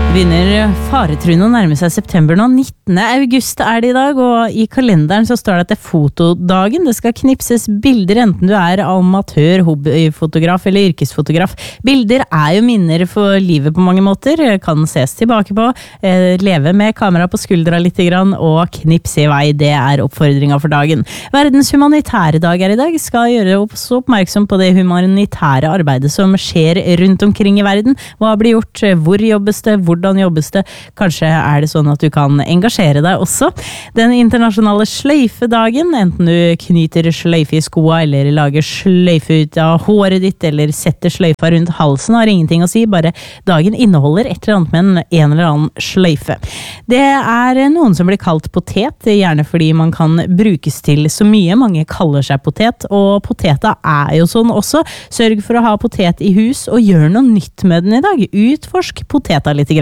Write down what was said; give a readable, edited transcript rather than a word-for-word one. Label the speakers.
Speaker 1: Begynner faretruende å nærme seg september nå. 19. august er det i dag, og i kalenderen så står det at det er fotodagen. Det skal knipses bilder, enten du er amatør, hobbyfotograf eller yrkesfotograf. Bilder er jo minner for livet på mange måter, kan ses tilbake på, leve med kamera på skuldra litt grann, og knipse i vei, det er oppfordringen for dagen. Verdens humanitære dag er i dag, skal gjøre oss oppmerksom på det humanitære arbeidet som skjer rundt omkring i verden. Hva blir gjort, hvor jobbes det, hvordan jobbes det? Kanskje er det sånn at du kan engasjere deg også. Den internasjonale sløyfedagen, enten du knyter sløyfe i skoa, eller lager sløyfe ut av håret ditt, eller setter sløyfa rundt halsen, har ingenting å si, bare dagen inneholder et eller annet med en eller annen sløyfe. Det er noen som blir kalt potet, gjerne fordi man kan brukes til så mye. Mange kaller seg potet, og poteta er jo sånn også. Sørg for å ha potet i hus, og gjør noe nytt med den i dag. Utforsk poteta litt grann.